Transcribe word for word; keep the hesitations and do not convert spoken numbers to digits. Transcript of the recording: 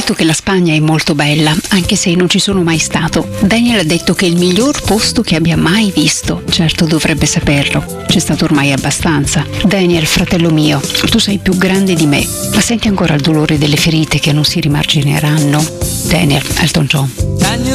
detto che la Spagna è molto bella, anche se non ci sono mai stato. Daniel ha detto che è il miglior posto che abbia mai visto. Certo, dovrebbe saperlo. C'è stato ormai abbastanza. Daniel, fratello mio, tu sei più grande di me, ma senti ancora il dolore delle ferite che non si rimargineranno? Daniel, Elton John.